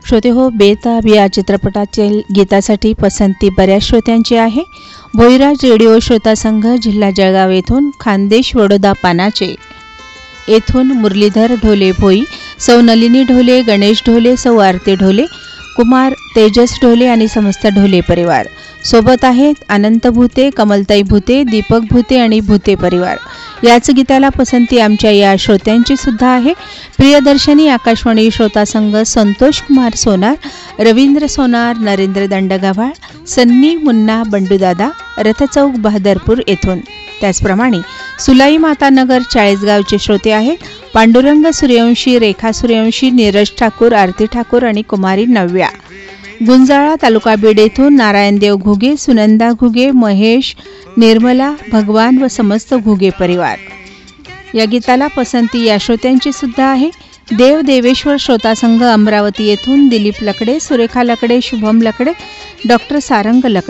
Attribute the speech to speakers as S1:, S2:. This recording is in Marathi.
S1: श्रोते हो, बेताब या चित्रपटातील गीतासाठी पसंती बऱ्याच श्रोत्यांची आहे. भोईराज रेडिओ श्रोता संघ जिल्हा जळगाव येथून खानदेश वडोदा पानाचे येथून मुरलीधर ढोले भोई, सौ नलिनी ढोले, गणेश ढोले, सौ आरती ढोले, कुमार तेजस ढोले आणि समस्त ढोले परिवार सोबत आहेत. अनंत भूते, कमलताई भूते, दीपक भूते आणि भूते परिवार. याच गीताला पसंती आमच्या या श्रोत्यांची सुद्धा आहे. प्रियदर्शनी आकाशवाणी श्रोता संघ संतोष कुमार सोनार, रवींद्र सोनार, नरेंद्र दंडगावाळ, सन्नी मुन्ना बंडूदादा, रथचौक बहादरपूर येथून. त्याचप्रमाणे सुलाई माता नगर चाळीसगावचे श्रोते आहेत. पांडुरंग सूर्यवंशी, रेखा सूर्यवंशी, नीरज ठाकूर, आरती ठाकूर आणि कुमारी नव्या. गुंजाळा तालुका बीड येथून नारायणदेव घुगे, सुनंदा घुगे, महेश, निर्मला, भगवान व समस्त घुगे परिवार. या गीताला पसंती या श्रोत्यांची सुद्धा आहे. देव देवेश्वर श्रोता संघ अमरावती येथून दिलीप लकडे, सुरेखा लकडे, शुभम लकडे, डॉक्टर सारंग लकडे